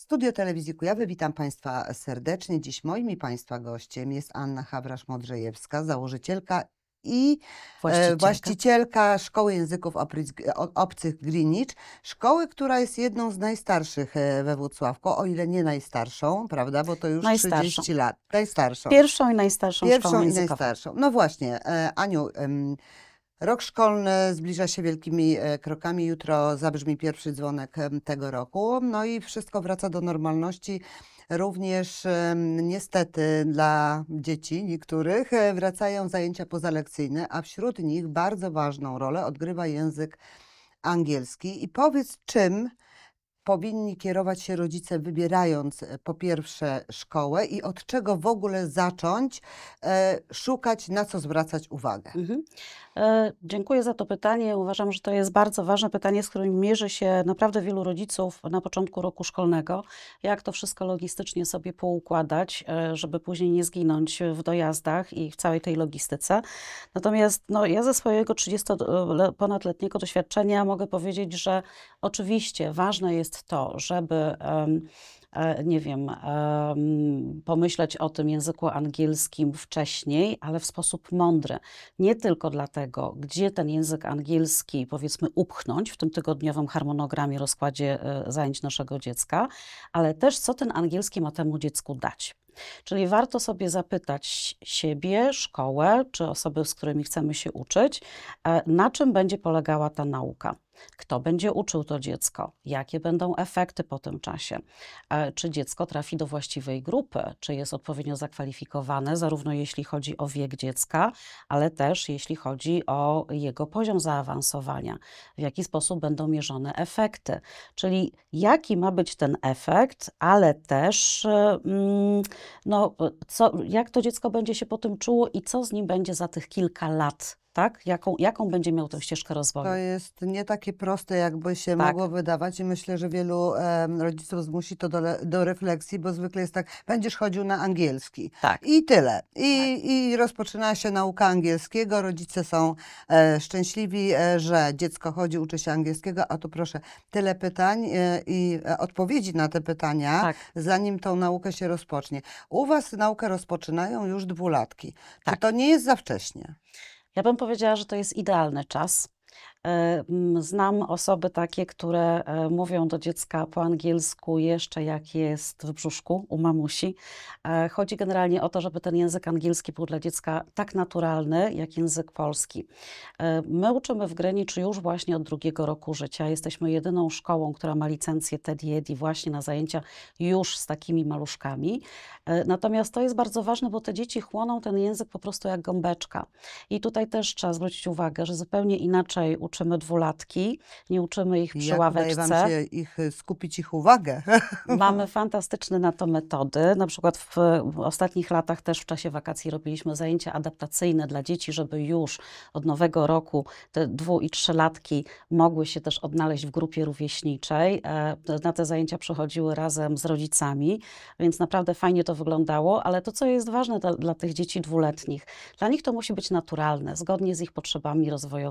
Studio Telewizji Kujawy, witam Państwa serdecznie. Dziś moim i Państwa gościem jest Anna Hawrasz-Modrzejewska, założycielka i właścicielka Szkoły Języków Obcych Greenwich. Szkoły, która jest jedną z najstarszych we Włocławku, o ile nie najstarszą, prawda, bo to już 30 lat. Najstarszą. Pierwszą i najstarszą szkołą Pierwszą i językową. najstarszą. No właśnie, Aniu, rok szkolny zbliża się wielkimi krokami. Jutro zabrzmi pierwszy dzwonek tego roku. No i wszystko wraca do normalności. Również niestety dla dzieci niektórych wracają zajęcia pozalekcyjne, a wśród nich bardzo ważną rolę odgrywa język angielski. I powiedz, czym powinni kierować się rodzice, wybierając po pierwsze szkołę i od czego w ogóle zacząć szukać, na co zwracać uwagę? Dziękuję za to pytanie. Uważam, że to jest bardzo ważne pytanie, z którym mierzy się naprawdę wielu rodziców na początku roku szkolnego. Jak to wszystko logistycznie sobie poukładać, żeby później nie zginąć w dojazdach i w całej tej logistyce. Natomiast ja ze swojego 30-ponadletniego doświadczenia mogę powiedzieć, że oczywiście ważne jest to, żeby nie wiem, pomyśleć o tym języku angielskim wcześniej, ale w sposób mądry. Nie tylko dlatego, gdzie ten język angielski, powiedzmy, upchnąć w tym tygodniowym harmonogramie, rozkładzie zajęć naszego dziecka, ale też co ten angielski ma temu dziecku dać. Czyli warto sobie zapytać siebie, szkołę, czy osoby, z którymi chcemy się uczyć, na czym będzie polegała ta nauka. Kto będzie uczył to dziecko? Jakie będą efekty po tym czasie? Czy dziecko trafi do właściwej grupy? Czy jest odpowiednio zakwalifikowane, zarówno jeśli chodzi o wiek dziecka, ale też jeśli chodzi o jego poziom zaawansowania? W jaki sposób będą mierzone efekty? Czyli jaki ma być ten efekt, ale też jak to dziecko będzie się po tym czuło i co z nim będzie za tych kilka lat? Tak? Jaką będzie miał tę ścieżkę rozwoju? To jest nie takie proste, jakby się mogło wydawać i myślę, że wielu rodziców zmusi to do refleksji, bo zwykle jest tak, będziesz chodził na angielski i tyle. I rozpoczyna się nauka angielskiego, rodzice są szczęśliwi, że dziecko chodzi, uczy się angielskiego, a tu proszę, tyle pytań i odpowiedzi na te pytania, zanim tą naukę się rozpocznie. U Was naukę rozpoczynają już dwulatki. Czy to nie jest za wcześnie? Ja bym powiedziała, że to jest idealny czas. Znam osoby takie, które mówią do dziecka po angielsku jeszcze jak jest w brzuszku u mamusi. Chodzi generalnie o to, żeby ten język angielski był dla dziecka tak naturalny, jak język polski. My uczymy w Greenwich już właśnie od 2. roku życia. Jesteśmy jedyną szkołą, która ma licencję TED właśnie na zajęcia już z takimi maluszkami. Natomiast to jest bardzo ważne, bo te dzieci chłoną ten język po prostu jak gąbeczka. I tutaj też trzeba zwrócić uwagę, że zupełnie inaczej uczymy dwulatki, nie uczymy ich przy ławeczce. Jak udaje Wam się skupić ich uwagę? Mamy fantastyczne na to metody. Na przykład w ostatnich latach też w czasie wakacji robiliśmy zajęcia adaptacyjne dla dzieci, żeby już od nowego roku te 2- i 3-latki mogły się też odnaleźć w grupie rówieśniczej. Na te zajęcia przychodziły razem z rodzicami, więc naprawdę fajnie to wyglądało, ale to, co jest ważne dla tych dzieci dwuletnich, dla nich to musi być naturalne, zgodnie z ich potrzebami rozwojowymi.